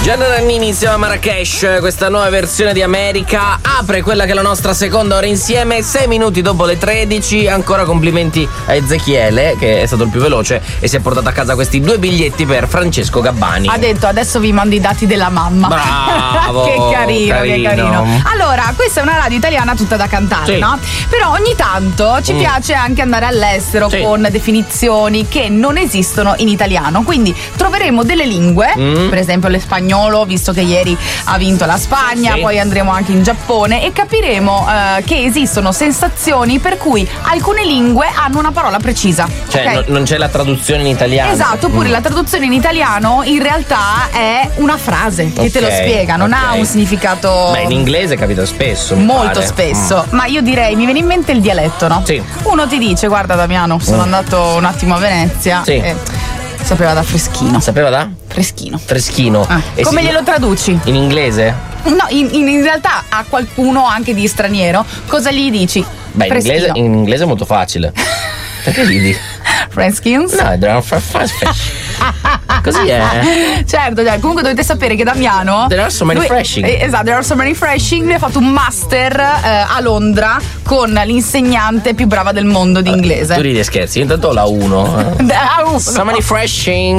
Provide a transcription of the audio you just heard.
Gianna Nannini insieme a Marrakesh, questa nuova versione di America apre quella che è la nostra seconda ora insieme, 6 minuti dopo le 13. Ancora complimenti a Ezechiele, che è stato il più veloce e si è portato a casa questi 2 biglietti per Francesco Gabbani. Ha detto adesso vi mando i dati della mamma. Bravo. Che carino. Allora, questa è una radio italiana tutta da cantare, sì, no? Però ogni tanto ci piace anche andare all'estero, sì, con definizioni che non esistono in italiano. Quindi troveremo delle lingue, per esempio l'espagnolo, visto che ieri ha vinto la Spagna, sì, poi andremo anche in Giappone e capiremo che esistono sensazioni per cui alcune lingue hanno una parola precisa. Cioè okay? non c'è la traduzione in italiano. Esatto, oppure la traduzione in italiano in realtà è una frase che te lo spiega, non ha un significato. Beh, in inglese capita spesso. Molto spesso. Ma io direi, mi viene in mente il dialetto, no? Sì. Uno ti dice, guarda Damiano, sono andato un attimo a Venezia, sì, e sapeva da freschino. Sapeva da? Freschino. Freschino. Come glielo traduci? In inglese? No, in realtà a qualcuno anche di straniero, cosa gli dici? Beh, in inglese è molto facile. Perché ridi? Freskins? No, così è. Certo, comunque dovete sapere che Damiano, There are so many freshing. Esatto, there are so many freshing. Lui ha fatto un master a Londra con l'insegnante più brava del mondo di inglese. Tu ridi e scherzi, io intanto ho la 1. So many freshing.